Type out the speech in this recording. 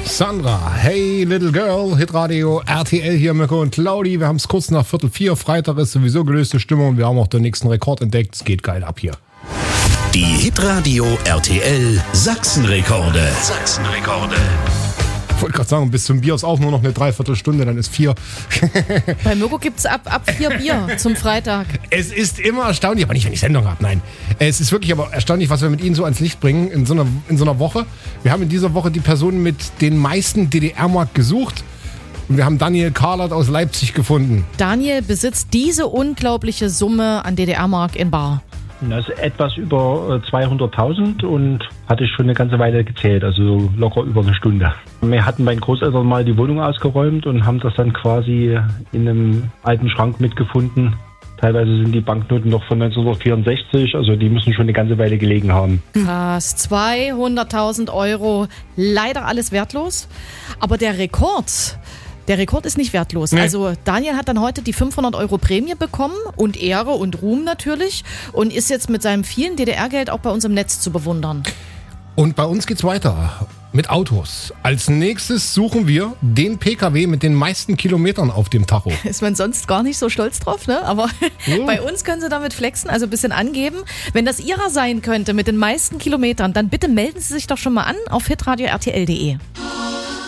Sandra, hey little girl, Hitradio, RTL hier, Mirko und Claudi. Wir haben es kurz nach 3:45, Freitag ist sowieso gelöste Stimmung und wir haben auch den nächsten Rekord entdeckt. Es geht geil ab hier. Die Hitradio RTL Sachsenrekorde. Ich wollte gerade sagen, bis zum Bier ist auch nur noch eine Dreiviertelstunde, dann ist 4. Bei Mirko gibt's ab 4 Bier zum Freitag. Es ist immer erstaunlich, aber nicht, wenn ich Sendung habe, nein. Es ist wirklich aber erstaunlich, was wir mit Ihnen so ans Licht bringen in so einer Woche. Wir haben in dieser Woche die Person mit den meisten DDR-Mark gesucht und wir haben Daniel Karlert aus Leipzig gefunden. Daniel besitzt diese unglaubliche Summe an DDR-Mark in bar. Das ist etwas über 200.000 und hatte ich schon eine ganze Weile gezählt, also locker über eine Stunde. Wir hatten bei den Großeltern mal die Wohnung ausgeräumt und haben das dann quasi in einem alten Schrank mitgefunden. Teilweise sind die Banknoten noch von 1964, also die müssen schon eine ganze Weile gelegen haben. Krass, 200.000 Euro, leider alles wertlos. Aber der Rekord ist nicht wertlos. Nee. Also Daniel hat dann heute die 500 Euro Prämie bekommen und Ehre und Ruhm natürlich und ist jetzt mit seinem vielen DDR-Geld auch bei uns im Netz zu bewundern. Und bei uns geht's weiter mit Autos. Als nächstes suchen wir den PKW mit den meisten Kilometern auf dem Tacho. Ist man sonst gar nicht so stolz drauf, ne? Aber bei uns können Sie damit flexen, also ein bisschen angeben. Wenn das Ihrer sein könnte mit den meisten Kilometern, dann bitte melden Sie sich doch schon mal an auf hitradio-rtl.de.